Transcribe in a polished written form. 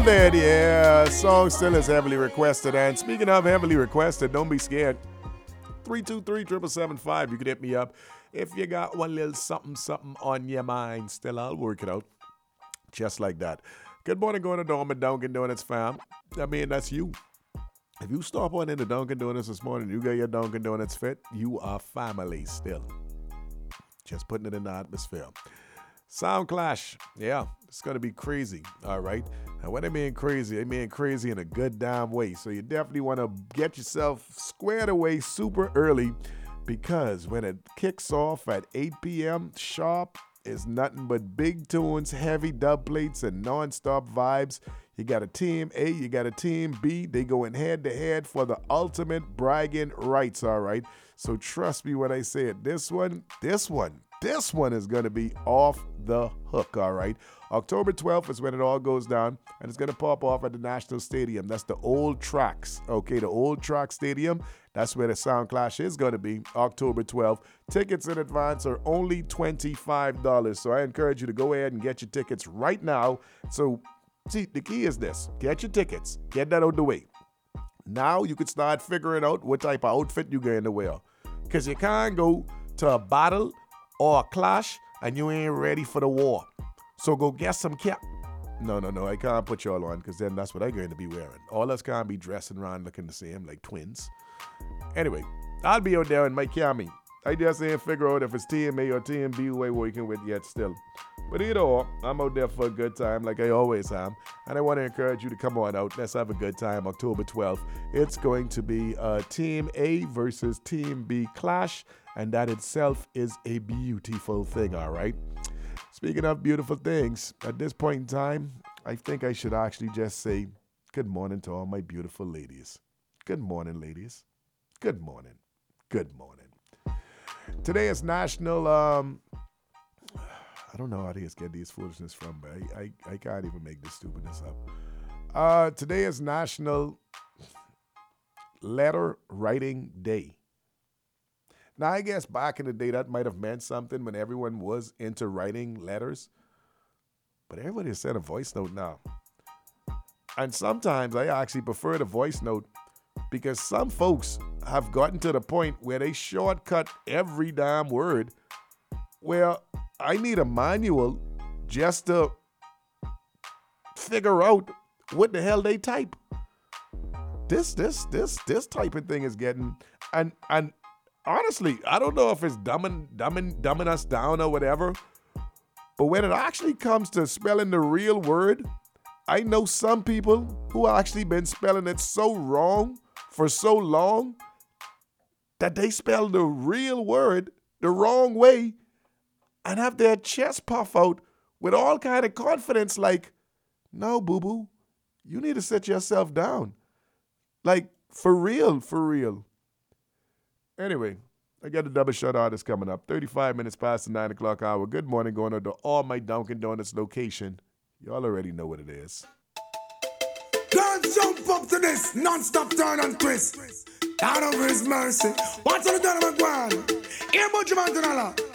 Dead, yeah. Song still is heavily requested. And speaking of heavily requested, don't be scared. 323-775. You can hit me up if you got one little something on your mind. Still, I'll work it out. Just like that. Good morning, going to Dorm and Dunkin' Donuts, fam. I mean, that's you. If you stop on into Dunkin' Donuts this morning, you got your Dunkin' Donuts fit, you are family still. Just putting it in the atmosphere. Sound clash. Yeah, it's going to be crazy. All right. And when I mean crazy in a good damn way. So you definitely want to get yourself squared away super early because when it kicks off at 8 p.m. sharp, it's nothing but big tunes, heavy dub plates, and non-stop vibes. You got a team A, you got a team B. They going head to head for the ultimate bragging rights, all right? So trust me when I say it. This one is going to be off the hook, all right? October 12th is when it all goes down, and it's going to pop off at the National Stadium. That's the Old Tracks, okay? The Old Track Stadium. That's where the Sound Clash is going to be, October 12th. Tickets in advance are only $25, so I encourage you to go ahead and get your tickets right now. So, see, the key is this. Get your tickets. Get that out the way. Now you can start figuring out what type of outfit you're going to wear. Because you can't go to a battle or a clash and you ain't ready for the war. So go get some cap. No, I can't put y'all on because then that's what I'm going to be wearing. All us can't be dressing around looking the same like twins. Anyway, I'll be out there in my cami. I just ain't figure out if it's Team A or Team B who I'm working with yet still. But either or, I'm out there for a good time like I always am. And I want to encourage you to come on out. Let's have a good time October 12th. It's going to be Team A versus Team B clash. And that itself is a beautiful thing, all right? Speaking of beautiful things, at this point in time, I think I should actually just say good morning to all my beautiful ladies. Good morning, ladies. Good morning. Good morning. Today is National, I don't know how to get these foolishness from, but I can't even make this stupidness up. Today is National Letter Writing Day. Now, I guess back in the day, that might have meant something when everyone was into writing letters. But everybody has sent a voice note now. And sometimes I actually prefer the voice note because some folks have gotten to the point where they shortcut every damn word. Where I need a manual just to figure out what the hell they type. This typing thing is getting and honestly, I don't know if it's dumbing us down or whatever, but when it actually comes to spelling the real word, I know some people who actually been spelling it so wrong for so long that they spell the real word the wrong way and have their chest puff out with all kind of confidence like, no, boo-boo, you need to sit yourself down. Like, for real. Anyway, I got a double shot artist coming up. 35 minutes past the 9 o'clock hour. Good morning, going on to all my Dunkin' Donuts location. Y'all already know what it is. Girls jump up to this, non-stop turn and twist. Down over his mercy. What's on the Donovan Guan? Here, Butch Mantanala.